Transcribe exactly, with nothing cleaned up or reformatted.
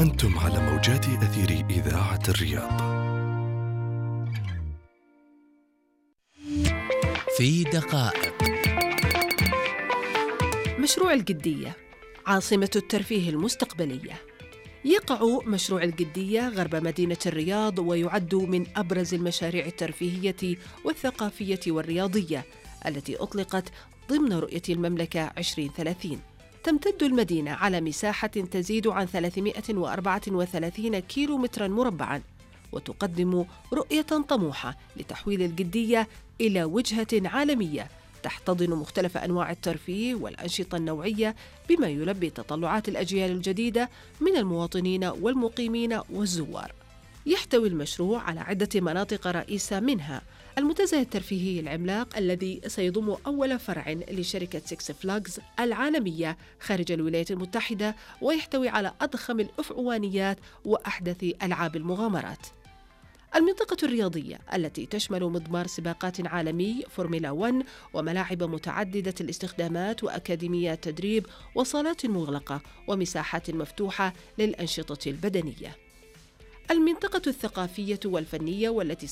أنتم على موجات أثير إذاعة الرياض. في دقائق. مشروع الجدية عاصمة الترفيه المستقبلية. يقع مشروع الجدية غرب مدينة الرياض، ويعد من أبرز المشاريع الترفيهية والثقافية والرياضية التي أطلقت ضمن رؤية المملكة عشرين ثلاثين. تمتد المدينة على مساحة تزيد عن ثلاثمائة وأربعة وثلاثين كيلو متراً مربعاً، وتقدم رؤية طموحة لتحويل الجدية إلى وجهة عالمية تحتضن مختلف أنواع الترفيه والأنشطة النوعية، بما يلبي تطلعات الأجيال الجديدة من المواطنين والمقيمين والزوار. يحتوي المشروع على عدة مناطق رئيسة، منها المنتزه الترفيهي العملاق الذي سيضم أول فرع لشركة سيكس فلاغز العالمية خارج الولايات المتحدة، ويحتوي على أضخم الأفعوانيات وأحدث ألعاب المغامرات. المنطقة الرياضية التي تشمل مضمار سباقات عالمي فورمولا واحد وملاعب متعددة الاستخدامات وأكاديميات تدريب وصالات مغلقة ومساحات مفتوحة للأنشطة البدنية. المنطقة الثقافية والفنية والتي